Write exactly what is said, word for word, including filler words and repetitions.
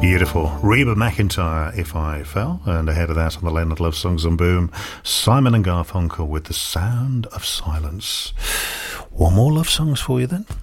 Beautiful. Reba McEntire, If I Fell. And ahead of that on the Leonard Love Songs on Boom, Simon and Garfunkel with The Sound of Silence. One more love songs for you then.